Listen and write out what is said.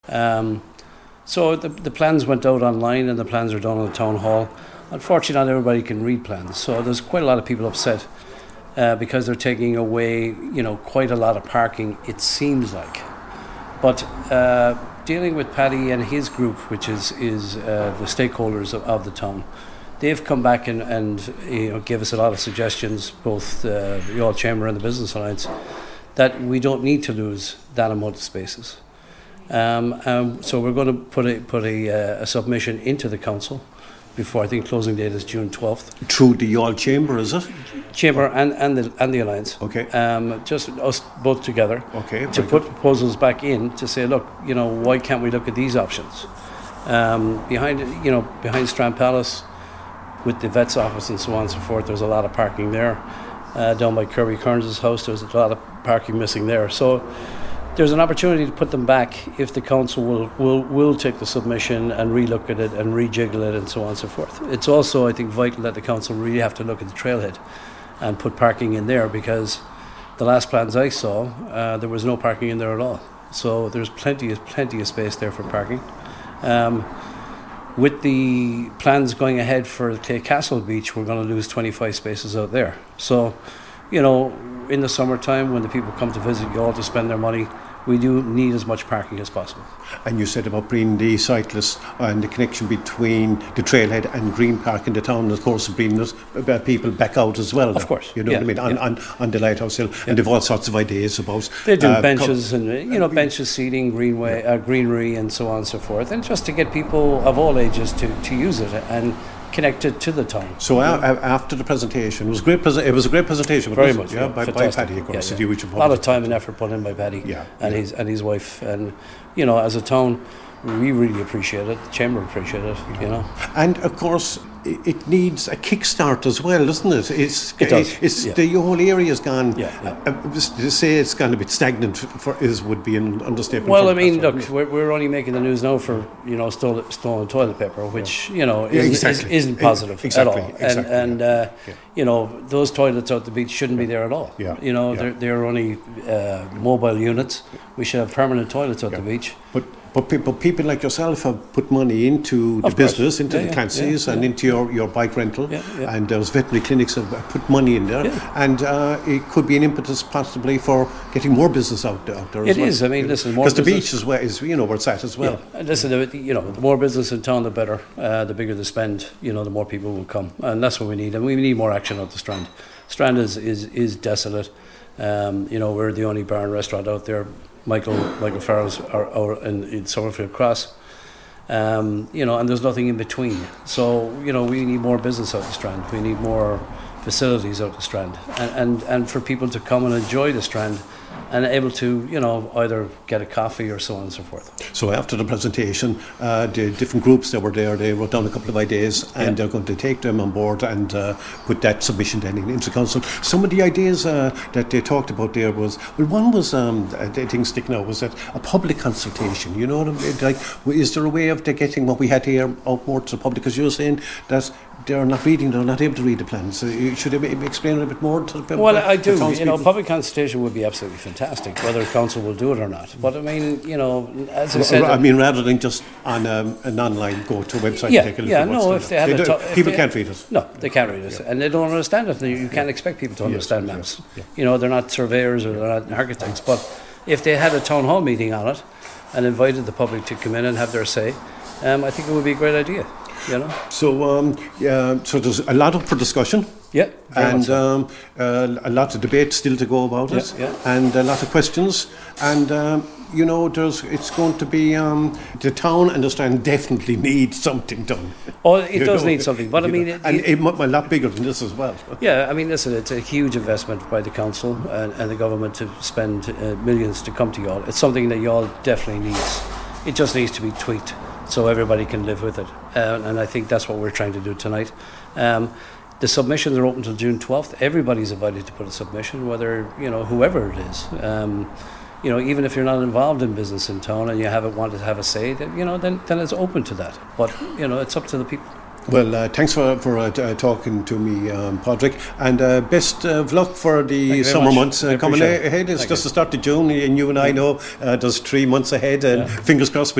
So the plans went out online and the plans are done on the town hall. Unfortunately, not everybody can read plans, so there's quite a lot of people upset because they're taking away, quite a lot of parking, it seems like. But dealing with Paddy and his group, which is the stakeholders of the town, they've come back and give us a lot of suggestions, both the Youth Chamber and the Business Alliance, that we don't need to lose that amount of spaces. So we're going to put a submission into the council before, I think closing date is June 12th. Through the Youth Chamber, is it? Chamber and the Alliance. Okay. Just us both together. Okay. To put proposals back in to say, look, why can't we look at these options? Behind Strand Palace, with the vet's office and so on and so forth, there's a lot of parking there. Down by Kirby Kearns' house, there's a lot of parking missing there. So there's an opportunity to put them back if the council will take the submission and relook at it and rejiggle it and so on and so forth. It's also, I think, vital that the council really have to look at the trailhead and put parking in there, because the last plans I saw, there was no parking in there at all. So there's plenty of space there for parking. With the plans going ahead for Claycastle Beach, we're going to lose 25 spaces out there. So, in the summertime, when the people come to visit you all to spend their money, we do need as much parking as possible. And you said about bringing the cyclists and the connection between the trailhead and Green Park in the town, and of course bringing people back out as well. Of course. You know what I mean? On the Lighthouse Hill. Yeah. And they've all sorts of ideas about... They do benches and, benches, seating, greenery and so on and so forth. And just to get people of all ages to use it and connected to the town. So after the presentation, it was a great presentation. Very much, by Paddy, of course. A lot of time and effort put in by Paddy and his wife. And, as a town, we really appreciate it. The Chamber appreciate it, And, of course, it needs a kickstart as well, doesn't it? It does. The whole area has gone. To say it's gone a bit stagnant would be an understatement. Well, look, we're only making the news now for stolen toilet paper, which isn't positive at all. And those toilets out the beach shouldn't be there at all. They're only mobile units. We should have permanent toilets out the beach. But people like yourself have put money into the business, into the Clancy's and into your bike rental, and those veterinary clinics have put money in there, and it could be an impetus possibly for getting more business out there as well. It is. Listen, more because the beach is where where it's at as well. Yeah. And listen, the more business in town, the better. The bigger the spend, the more people will come, and that's what we need. And we need more action out the Strand. Strand is desolate. We're the only bar and restaurant out there. Michael Farrell's are in Summerfield Cross, and there's nothing in between. So we need more business out the Strand. We need more facilities out the Strand, and for people to come and enjoy the Strand, and able to either get a coffee or so on and so forth. So after the presentation, the different groups that were there, they wrote down a couple of ideas, and they're going to take them on board and put that submission then into council. Some of the ideas that they talked about there was, one was I think sticking out was that a public consultation. You know what I mean? Like, is there a way of getting what we had here out more to the public? Because you're saying that they're not able to read the plans. So should I explain a bit more to the people? Well, I do. Public consultation would be absolutely fantastic, whether council will do it or not. But as I said, rather than just on an online go to a website and take a look at what's people can't read it. No, they can't read it, and they don't understand it. You can't expect people to understand maps. They're not surveyors or they're not architects. But if they had a town hall meeting on it and invited the public to come in and have their say, I think it would be a great idea. So there's a lot up for discussion. And a lot of debate still to go about it, and a lot of questions. And it's going to be the town and the Strand definitely need something done. Oh, it does need something, but it might be a lot bigger than this as well. Yeah, listen, it's a huge investment by the council and the government to spend millions to come to y'all. It's something that y'all definitely needs. It just needs to be tweaked so everybody can live with it, and I think that's what we're trying to do tonight. The submissions are open till June 12th. Everybody's invited to put a submission, whether whoever it is. Even if you're not involved in business in town and you haven't wanted to have a say, then it's open to that. But it's up to the people. Well, thanks for talking to me, Padraig, and best of luck for the summer months coming ahead. It's just the start of June, and you and I know there's 3 months ahead, and fingers crossed.